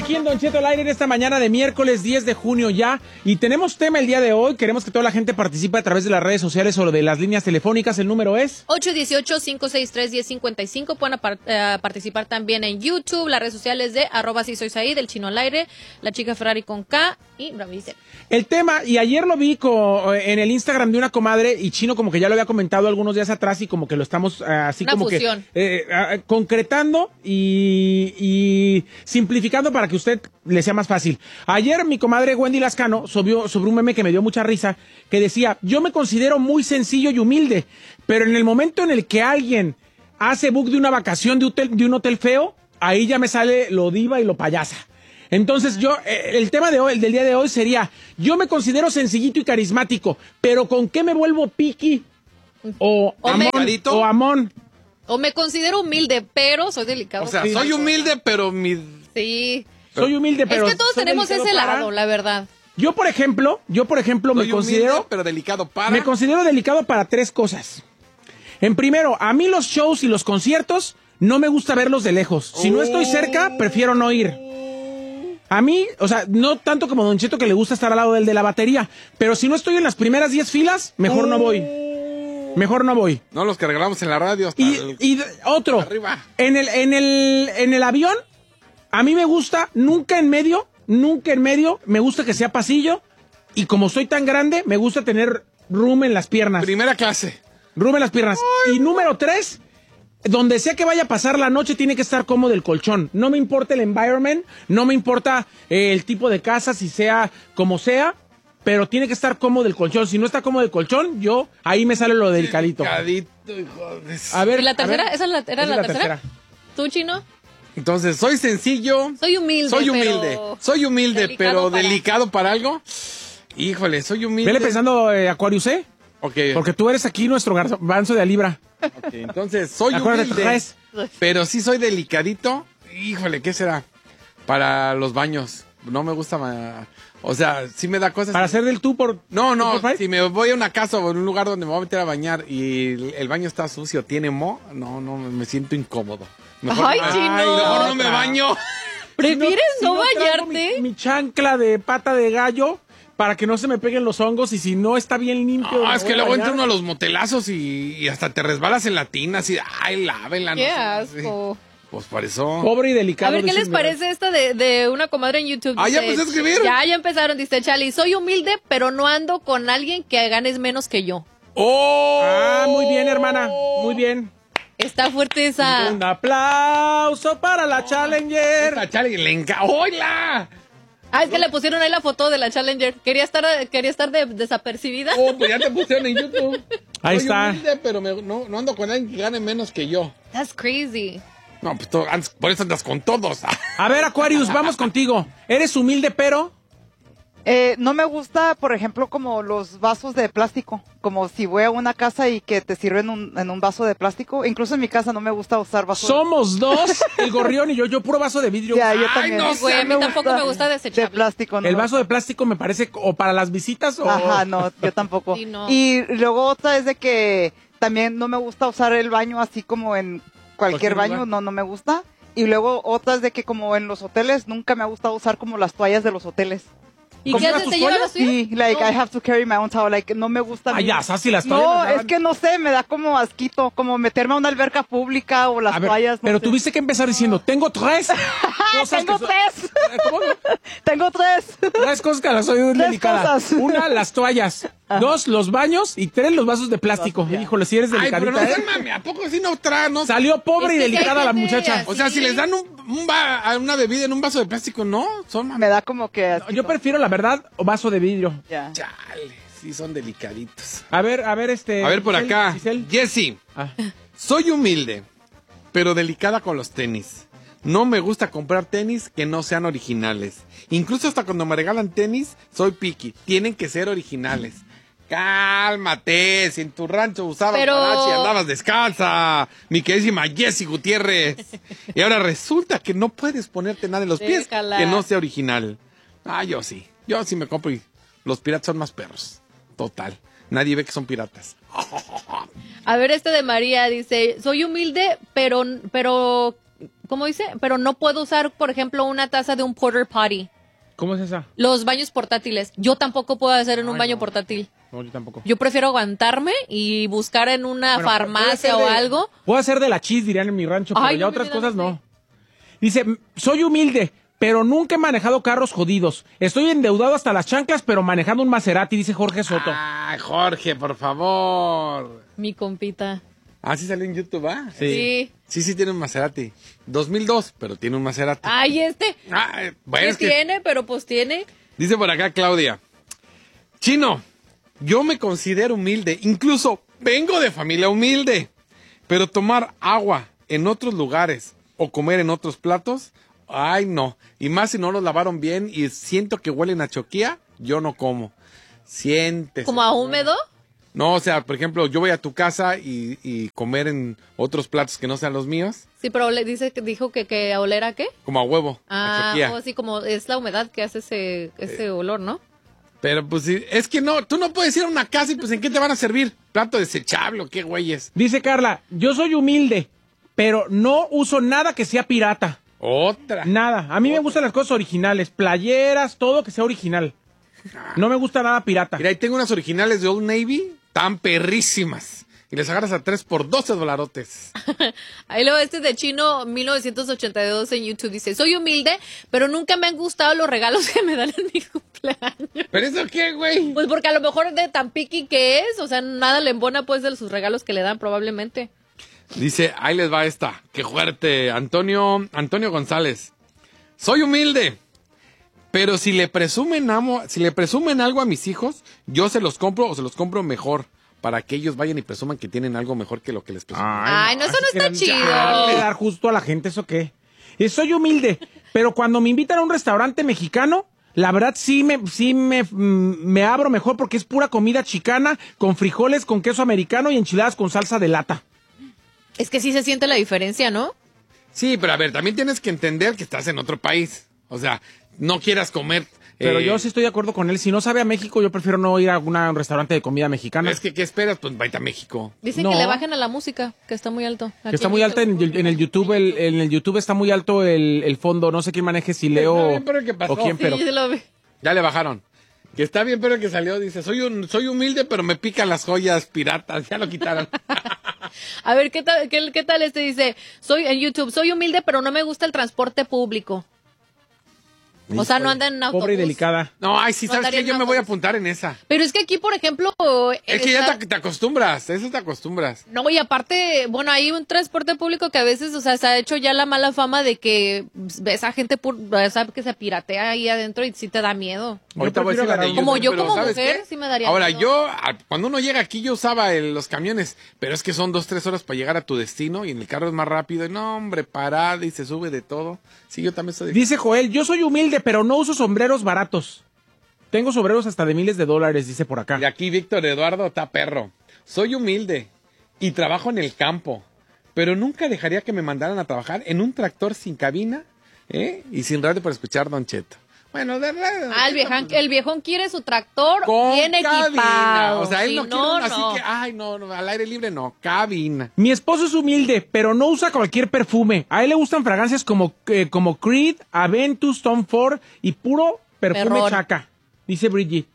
aquí en Don Cheto al aire en esta mañana de miércoles 10 de junio ya. Y tenemos tema el día de hoy. Queremos que toda la gente participe a través de las redes sociales o de las líneas telefónicas. El número es 818-563-1055. Pueden participar también en YouTube, las redes sociales de @sisoysaid, del Chino al aire, la chica Ferrari con K y Bravice. el tema. Y ayer lo vi en el Instagram de una comadre y Chino como que ya lo había comentado algunos días atrás y como que lo estamos así Una como fusión. que concretando y simplificando para que usted le sea más fácil. Ayer mi comadre Wendy Lascano subió sobre un meme que me dio mucha risa, que decía: yo me considero muy sencillo y humilde, pero en el momento en el que alguien hace book de una vacación de un hotel feo, ahí ya me sale lo diva y lo payasa. Entonces el tema de hoy, el del día de hoy sería: yo me considero sencillito y carismático, pero ¿con qué me vuelvo piqui? O amón. O me considero humilde, pero soy delicado. O sea, soy humilde, pero Sí. Soy humilde, pero es que todos tenemos ese lado, la verdad. Yo, por ejemplo, me considero... humilde, pero delicado para... Me considero delicado para tres cosas. En primero, a mí los shows y los conciertos no me gusta verlos de lejos. Si no estoy cerca, prefiero no ir. A mí, o sea, no tanto como Don Cheto, que le gusta estar al lado del de la batería, pero si no estoy en las primeras 10 filas, mejor no voy. Mejor no voy. No los que regalamos en la radio. Hasta Y otro, arriba. en el avión, a mí me gusta nunca en medio, me gusta que sea pasillo, y como soy tan grande, me gusta tener room en las piernas. Primera clase. Room en las piernas. Y número 3, donde sea que vaya a pasar la noche, tiene que estar cómodo el colchón. No me importa el environment, no me importa el tipo de casa, si sea como sea, pero tiene que estar cómodo el colchón. Si no está cómodo el colchón, ahí me sale lo delicadito. Delicadito, hijo de... A ver, ¿Y la tercera? a ver. ¿Esa era la tercera? ¿Tú, Chino? Entonces, soy sencillo. Soy humilde, pero delicado para algo. Híjole, soy humilde. Vele pensando, Aquarius, ¿eh? Ok. Porque tú eres aquí nuestro garbanzo de a libra. Ok, entonces, soy Acuérdate, humilde, traes. pero sí soy delicadito. Híjole, ¿qué será? Para los baños. No me gusta... O sea, sí me da cosas... Para hacer del tú por... No, ¿tú por si me voy a una casa o a un lugar donde me voy a meter a bañar y el baño está sucio, tiene moho, no, me siento incómodo. ¡Ay, Chino! Mejor no me baño. ¿Prefieres no traigo bañarte? mi chancla de pata de gallo para que no se me peguen los hongos, y si no está bien limpio... No, es que luego entra uno a uno los motelazos y hasta te resbalas en la tina, así, ay, lávenla. ¡Qué no sé, asco! Pues por eso... Pobre y delicado. A ver, ¿qué les dicen, parece esta de una comadre en YouTube? Ah, ¿ya Dice, empecé a escribir? Ya empezaron, dice Chali. Soy humilde, pero no ando con alguien que ganes menos que yo. ¡Oh! Ah, muy bien, hermana, muy bien. Está fuerte esa. Un aplauso para la Challenger. Esta Charlie le encanta. ¡Hola! Ah, es que le pusieron ahí la foto de la Challenger. Quería estar desapercibida. Oh, pues ya te pusieron en YouTube. Ahí Soy está. humilde, pero no ando con alguien que gane menos que yo. That's crazy. No, pues por eso andas con todos. A ver, Aquarius, vamos contigo. Eres humilde, pero... No me gusta, por ejemplo, como los vasos de plástico. Como si voy a una casa y que te sirven en un vaso de plástico. Incluso en mi casa no me gusta usar vasos. Somos dos, el gorrión y yo puro vaso de vidrio. Ya, yo Ay, también. no Güey, a mí tampoco me gusta de desechable. plástico. No. El vaso de plástico me parece o para las visitas o... Ajá, no, yo tampoco. Sí, no. Y luego otra es de que también no me gusta usar el baño así como en cualquier baño, lugar. no me gusta. Y luego otra es de que como en los hoteles nunca me ha gustado usar como las toallas de los hoteles. ¿Y ¿Cómo qué llevas haces? tus ¿Te llevas toallas? las tuyas? Sí, like No. I have to carry my own towel, like no me gusta. Ah, ya, así las toallas. No, las es que no sé, me da como asquito, como meterme a una alberca pública o las A ver, toallas. No pero sé. tuviste que empezar diciendo, tengo tres cosas Tengo que son- tres. ¿Cómo no? Tengo tres. Tres cosas que las soy muy Tres delicadas. cosas. Una, las toallas. Dos, los baños. Y tres, los vasos de plástico. Ya. Híjole, si eres Ay, pero no delicadita, ¿eh? sean mami, ¿a poco así no traen? No? Salió pobre Es y que sí delicada hay la gente muchacha. así. O sea, si les dan una bebida en un vaso de plástico, no, son mami. Me da como que asquito. Yo prefiero, la verdad, vaso de vidrio. Ya. Chale, sí son delicaditos. A ver, A ver por Giselle, acá. Giselle. Jessy, Ah. soy humilde, pero delicada con los tenis. No me gusta comprar tenis que no sean originales. Incluso hasta cuando me regalan tenis, soy picky. Tienen que ser originales. Cálmate, si en tu rancho usabas Pero- guarache y andabas descalza, mi queridísima Jessy Gutiérrez. Y ahora resulta que no puedes ponerte nada en los pies Déjala. que no sea original. Ah, yo sí me compro y los piratas son más perros. Total, nadie ve que son piratas. A ver, de María dice, soy humilde, pero ¿cómo dice? Pero no puedo usar, por ejemplo, una taza de un porter potty. ¿Cómo es esa? Los baños portátiles. Yo tampoco puedo hacer en un baño portátil. No, yo tampoco. Yo prefiero aguantarme y buscar en una Bueno, farmacia o puede ser de- algo. Puedo hacer de la chis, dirían en mi rancho, pero Ay, ya no, otras mi vida, cosas no sé. no. Dice, soy humilde, pero nunca he manejado carros jodidos. Estoy endeudado hasta las chanclas, pero manejando un Maserati, dice Jorge Soto. Ay, Jorge, por favor. Mi compita. Ah, sí salió en YouTube, ¿ah? Sí. Sí, tiene un Maserati. 2002, pero tiene un Maserati. Ay, Bueno, ¿qué es que tiene? Pero pues tiene. dice por acá Claudia. Chino, yo me considero humilde. Incluso vengo de familia humilde. Pero tomar agua en otros lugares o comer en otros platos, ay no. Y más si no los lavaron bien y siento que huelen a choquía, yo no como. Siéntese. ¿Como a húmedo? No, o sea, por ejemplo, yo voy a tu casa y comer en otros platos que no sean los míos, Sí, pero le dijo que a oler a qué? como a huevo, a Ah, choquía. o sí, como es la humedad que hace ese olor, ¿no? Pero pues sí, es que no, tú no puedes ir a una casa y pues ¿en qué te van a servir? ¿Plato desechable o qué güeyes? Dice Carla, yo soy humilde, pero no uso nada que sea pirata. Otra. Nada. A mí me gustan las cosas originales, playeras, todo que sea original. No me gusta nada pirata. Mira, ahí tengo unas originales de Old Navy, tan perrísimas. Y les agarras a 3 por $12. Ahí luego de Chino 1982 en YouTube dice, soy humilde, pero nunca me han gustado los regalos que me dan en mi cumpleaños. ¿Pero eso qué, güey? Pues porque a lo mejor de tan piqui que es, o sea, nada le embona pues de sus regalos que le dan probablemente. Dice, ahí les va esta. Qué fuerte. Antonio González. Soy humilde. Pero si le presumen algo a mis hijos, yo se los compro o se los compro mejor. Para que ellos vayan y presuman que tienen algo mejor que lo que les presumen. Ay, no, eso no está chido. ¿Le dar justo a la gente eso qué? Soy humilde, pero cuando me invitan a un restaurante mexicano, la verdad sí me abro mejor porque es pura comida chicana, con frijoles, con queso americano y enchiladas con salsa de lata. Es que sí se siente la diferencia, ¿no? Sí, pero a ver, también tienes que entender que estás en otro país. O sea, no quieras comer. Pero yo sí estoy de acuerdo con él. Si no sabe a México, yo prefiero no ir a un restaurante de comida mexicana. Es que, ¿qué esperas? Pues vete a México. Dicen No. que le bajen a la música, que está muy alto. Que está muy alta en el YouTube. En el YouTube está muy alto el fondo. No sé quién maneje, si Leo Está bien, pero ¿qué pasó? o quién, Sí, pero... yo lo vi. Ya le bajaron. Que está bien, pero el que salió dice, soy humilde, pero me pican las joyas piratas. Ya lo quitaron. A ver, ¿qué tal dice? En YouTube, soy humilde, pero no me gusta el transporte público. O sea, no anda en autobús. Pobre y delicada. No, ay, sí, No ¿sabes andaría qué? Yo en me voy a autobús. apuntar en esa. Pero es que aquí, por ejemplo... Es que ya te acostumbras, eso te acostumbras. No, y aparte, bueno, hay un transporte público que a veces, o sea, se ha hecho ya la mala fama de que ves a gente sabe que se piratea ahí adentro y sí te da miedo. Ahorita voy a decir la de agarrar- Como YouTube, yo pero como ¿sabes mujer, qué? sí me daría Ahora, miedo. cuando uno llega aquí, yo usaba los camiones, pero es que son 2-3 horas para llegar a tu destino y en el carro es más rápido. Y no, hombre, parada y se sube de todo. Sí, yo también soy de... Dice Joel, yo soy humilde, pero no uso sombreros baratos. Tengo sombreros hasta de miles de dólares, dice por acá. Y aquí Víctor Eduardo está perro. Soy humilde y trabajo en el campo, pero nunca dejaría que me mandaran a trabajar en un tractor sin cabina, y sin radio para escuchar Don Cheto. Bueno, de radio. Ah, el viejón quiere su tractor con bien cabina. equipado. O sea, él Si no quiere no, así no. que, ay, no, al aire libre no, cabina. Mi esposo es humilde, pero no usa cualquier perfume. A él le gustan fragancias como Creed, Aventus, Tom Ford y puro perfume Perrón. chaca. Dice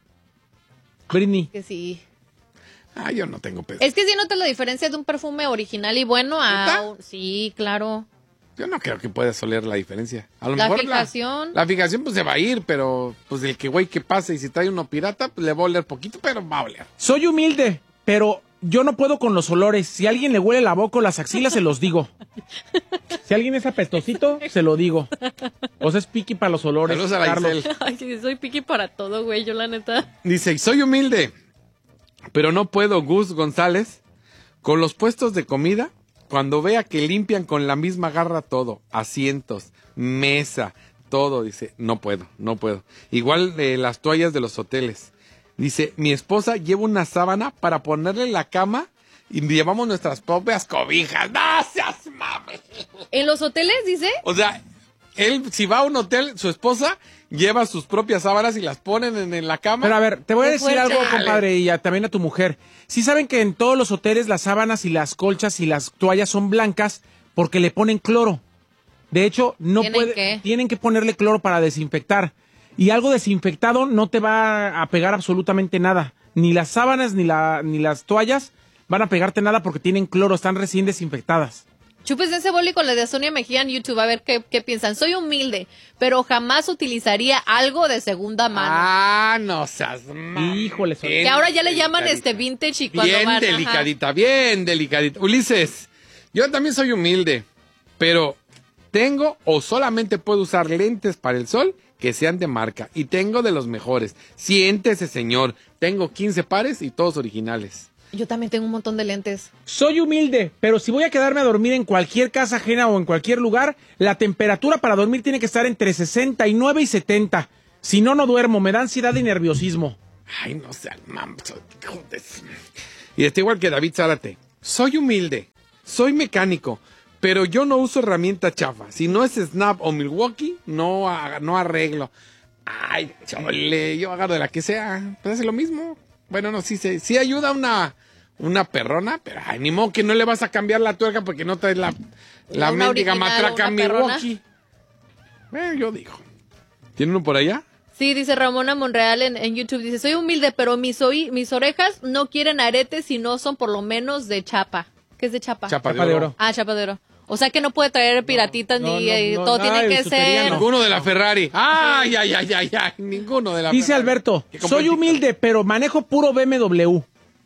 Britney. Que sí. Ah, yo no tengo peso. Es que sí notas la diferencia de un perfume original y bueno a... ¿Neta? Sí, claro. Yo no creo que puedas oler la diferencia. A lo La mejor fijación. La fijación pues se va a ir, pero pues el que güey que pase y si trae uno pirata, pues le va a oler poquito, pero va a oler. Soy humilde, pero yo no puedo con los olores. Si a alguien le huele la boca o las axilas, se los digo. Si alguien es apestosito, se lo digo. O sea, es piqui para los olores. Saludos a la Carlos. Giselle. Ay, sí, soy piqui para todo, güey, yo la neta. Dice, y soy humilde, pero no puedo, Gus González, con los puestos de comida, cuando vea que limpian con la misma garra todo, asientos, mesa, todo, dice, no puedo. Igual las toallas de los hoteles. Dice, mi esposa lleva una sábana para ponerle en la cama y llevamos nuestras propias cobijas. ¡No seas mame! ¿En los hoteles, dice? O sea, él, si va a un hotel, su esposa lleva sus propias sábanas y las ponen en la cama. Pero a ver, te voy a Qué decir fuerte. algo, compadre, y también a tu mujer. Sí saben que en todos los hoteles las sábanas y las colchas y las toallas son blancas porque le ponen cloro. De hecho, tienen que ponerle cloro para desinfectar. Y algo desinfectado no te va a pegar absolutamente nada. Ni las sábanas ni las toallas van a pegarte nada porque tienen cloro, están recién desinfectadas. Chupes ese boli con la de Sonia Mejía en YouTube, a ver qué piensan. Soy humilde, pero jamás utilizaría algo de segunda mano. Ah, no seas Híjole, Sonia. Que ahora ya le llaman vintage y cuando bien van, delicadita, bien delicadita. Ulises, yo también soy humilde, pero tengo o solamente puedo usar lentes para el sol que sean de marca. Y tengo de los mejores. Siéntese, señor. Tengo 15 pares y todos originales. Yo también tengo un montón de lentes. Soy humilde, pero si voy a quedarme a dormir en cualquier casa ajena o en cualquier lugar, la temperatura para dormir tiene que estar entre 69 y 70. Si no, no duermo. Me da ansiedad y nerviosismo. Ay, no sé, y está igual que David Zárate. Soy humilde, soy mecánico, pero yo no uso herramienta chafa. Si no es Snap o Milwaukee, no arreglo. Ay, chole, yo agarro de la que sea. Pues hace lo mismo. Bueno, no, sí ayuda una perrona, pero ay, ni modo que no le vas a cambiar la tuerca porque no traes la mendiga matraca Milwaukee. Yo digo. ¿Tiene uno por allá? Sí, dice Ramona Monreal en YouTube, dice, soy humilde, pero mis orejas no quieren aretes si no son por lo menos de chapa. ¿Qué es de chapa? Chapa de oro. Ah, chapa de oro. O sea que no puede traer piratitas todo tiene que ser... Ninguno de la Ferrari. Ay, ninguno de la Dice Ferrari. Alberto, soy humilde, pero manejo puro BMW.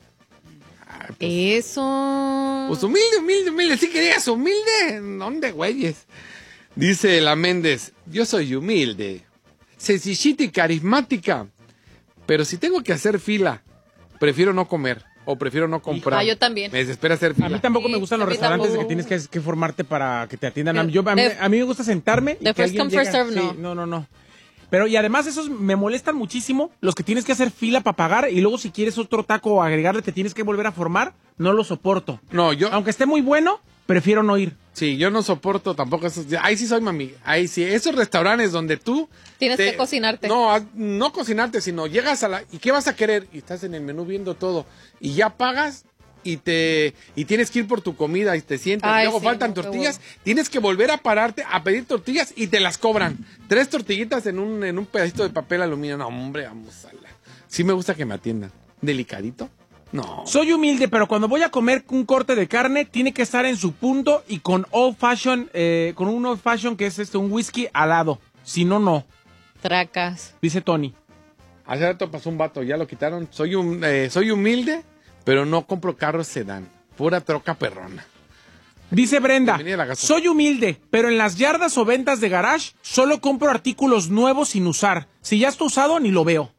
Eso... Pues humilde. ¿Sí querías humilde? ¿Dónde, güeyes? Dice la Méndez, yo soy humilde, sencillita y carismática, pero si tengo que hacer fila, prefiero no comer. O prefiero no comprar. Ah, yo también. Me desespera hacer fila. A mí tampoco me gustan los restaurantes que tienes que formarte para que te atiendan. A mí me gusta sentarme. The first come, first serve, no. Sí, no. Pero y además esos me molestan muchísimo, los que tienes que hacer fila para pagar y luego si quieres otro taco o agregarle te tienes que volver a formar, no lo soporto. No, aunque esté muy bueno, prefiero no ir. Sí, yo no soporto tampoco esos. Ahí sí soy mami. Ahí sí, esos restaurantes donde tú tienes que cocinarte. No cocinarte, sino llegas ¿y qué vas a querer? Y estás en el menú viendo todo y ya pagas y tienes que ir por tu comida y te sientas. Ay, luego sí, faltan tortillas, tienes que volver a pararte a pedir tortillas y te las cobran. 3 tortillitas en un pedacito de papel aluminio. No, hombre, vamos a la. Sí me gusta que me atiendan. Delicadito. No. Soy humilde, pero cuando voy a comer un corte de carne, tiene que estar en su punto y con old fashion, con un old fashion que es un whisky al lado. Si no, no. Tracas. Dice Tony. Hace rato pasó un vato, ya lo quitaron. Soy humilde, pero no compro carros sedán. Pura troca perrona. Dice Brenda, Bienvenida a la gasolina. soy humilde, pero en las yardas o ventas de garage solo compro artículos nuevos sin usar. Si ya está usado, ni lo veo.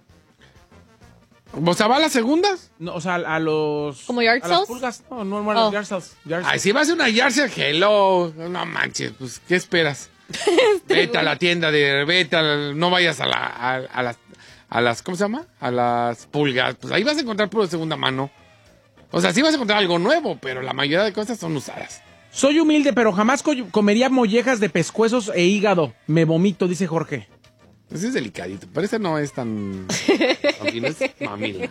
O sea, ¿va a las segundas? No, o sea, a los... ¿Como yard a las sales? pulgas. No, a los yard sales. Ay, si vas a una Yardsale, hello. No manches, pues, ¿qué esperas? Vete a la tienda no vayas a las, ¿cómo se llama? A las pulgas. Pues ahí vas a encontrar puro de segunda mano. O sea, sí vas a encontrar algo nuevo, pero la mayoría de cosas son usadas. Soy humilde, pero jamás comería mollejas de pescuezos e hígado. Me vomito, dice Jorge. Ese es delicadito, pero ese no es tan... no es mamila.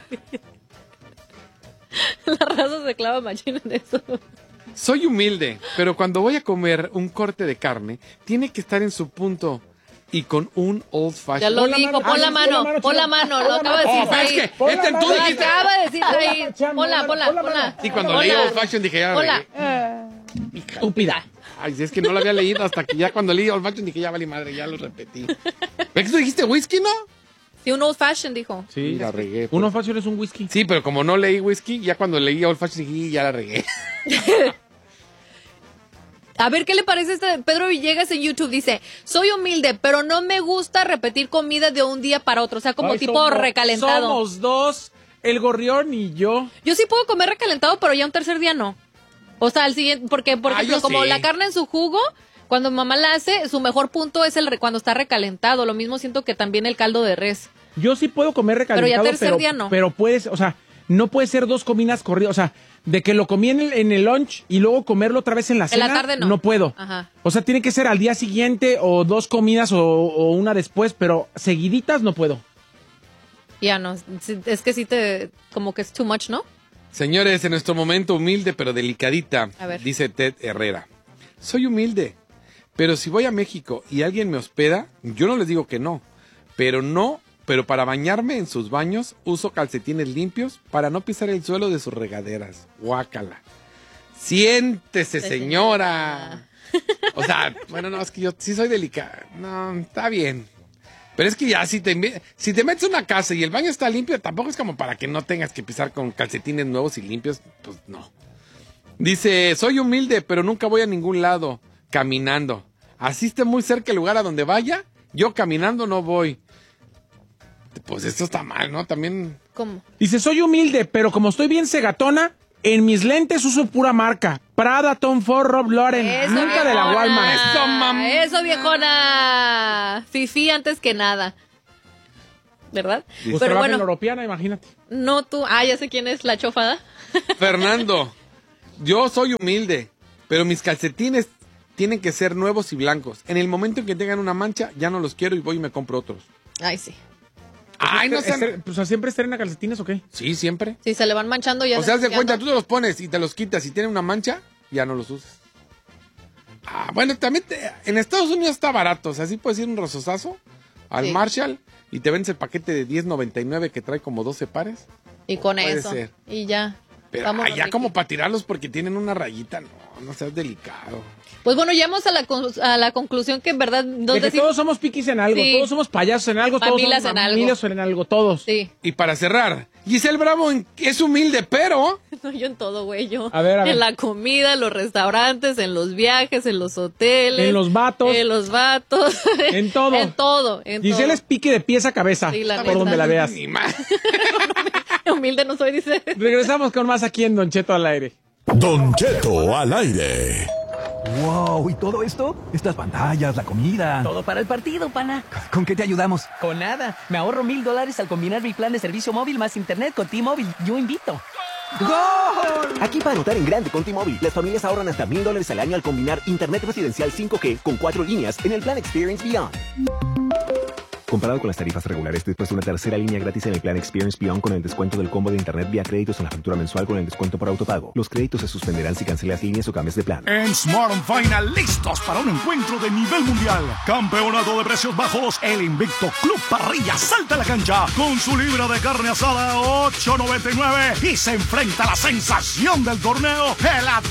La raza se clava machín en eso. Soy humilde, pero cuando voy a comer un corte de carne, tiene que estar en su punto y con un old fashion. Ya lo dijo, pon la mano, lo acaba de decir ahí. Es que tú Lo dijiste... acaba de decir ahí. Ponla. Y cuando leí old fashion dije, ya la regué. Estúpida. Ay, es que no lo había leído hasta que ya cuando leí old fashion dije, ya vale madre, ya lo repetí. ¿Ves que tú dijiste whisky, no? Sí, un old fashion dijo. Sí, la regué. Un old fashion es un whisky. Sí, pero como no leí whisky, ya cuando leí old fashion dije, ya la regué. A ver, ¿qué le parece Pedro Villegas en YouTube? Dice, soy humilde, pero no me gusta repetir comida de un día para otro. O sea, como tipo recalentado. Somos dos, el gorrión y yo. Yo sí puedo comer recalentado, pero ya un tercer día no. O sea, al siguiente, porque por ejemplo, como sí. la carne en su jugo, cuando mamá la hace, su mejor punto es cuando está recalentado. Lo mismo siento que también el caldo de res. Yo sí puedo comer recalentado, Pero ya tercer día no. Pero puedes, o sea, no puede ser 2 comidas corridas. O sea, de que lo comí en el lunch y luego comerlo otra vez en la cena. En la tarde no. No puedo. Ajá. O sea, tiene que ser al día siguiente o 2 comidas o una después, pero seguiditas no puedo. Ya no, es que sí como que es too much, ¿no? Señores, en nuestro momento humilde pero delicadita, A ver. dice Ted Herrera. Soy humilde, Pero si voy a México y alguien me hospeda, yo no les digo que no. Pero para bañarme en sus baños, uso calcetines limpios para no pisar el suelo de sus regaderas. Guácala. Siéntese, señora. O sea, bueno, no, es que yo sí soy delicada. No, está bien. Pero es que ya, si te metes a una casa y el baño está limpio, tampoco es como para que no tengas que pisar con calcetines nuevos y limpios. Pues no. Dice, soy humilde, pero nunca voy a ningún lado caminando. Así esté muy cerca el lugar a donde vaya, yo caminando no voy. Pues esto está mal, ¿no? También... ¿Cómo? Dice, soy humilde, pero como estoy bien cegatona, en mis lentes uso pura marca. Prada, Tom Ford, Rob Lauren. Eso, Nunca de la viejona. Walmart. Eso, mamá. Eso, viejona. Fifí antes que nada. ¿Verdad? Pues Pero trabaja en la bueno, europeana, imagínate. no tú. Ah, ya sé quién es la chofada. Fernando, yo soy humilde, pero mis calcetines tienen que ser nuevos y blancos. En el momento en que tengan una mancha, ya no los quiero y voy y me compro otros. Ay, sí. Ay, no sé. Pues siempre estrena calcetines o qué. Sí, siempre. Si se le van manchando ya. O sea, haz de ya cuenta, no. tú te los pones y te los quitas y tienen una mancha, ya no los usas. Ah, bueno, también en Estados Unidos está barato. O sea, sí puedes ir un rososazo al Sí. Marshall y te vendes el paquete de $10.99 que trae como 12 pares. Y con Puede eso. ser. Y ya. Pero Vamos, ya Ricky. como para tirarlos porque tienen una rayita, no seas delicado. Pues bueno, llegamos a la conclusión que en verdad De que todos somos piquis en algo, Sí. todos somos payasos en algo, todos Mamilas somos en algo. mamilas en algo, todos. Sí. Y para cerrar, Giselle Bravo es humilde, pero... No, yo en todo, güey. Yo. A ver. En la comida, en los restaurantes, en los viajes, en los hoteles. En los vatos. En los vatos. En todo. En todo. En Giselle todo. es pique de pies a cabeza, Sí, la por neta. donde la veas. Ni más. Humilde no soy, dice. Regresamos con más aquí en Don Cheto al aire. Don Cheto al aire. Wow, ¿y todo esto? Estas pantallas, la comida. Todo para el partido, pana. ¿Con qué te ayudamos? Con nada. Me ahorro $1,000 al combinar mi plan de servicio móvil más internet con T-Mobile. Yo invito. ¡Gol! Aquí para anotar en grande con T-Mobile, las familias ahorran hasta $1,000 al año al combinar internet residencial 5G con 4 líneas en el plan Experience Beyond. Comparado con las tarifas regulares, después de una tercera línea gratis en el plan Experience Beyond con el descuento del combo de internet vía créditos en la factura mensual con el descuento por autopago. Los créditos se suspenderán si cancelas líneas o cambias de plan. En Smart Final, listos para un encuentro de nivel mundial. Campeonato de precios bajos. El invicto Club Parrilla salta a la cancha con su libra de carne asada $8.99 y se enfrenta a la sensación del torneo, el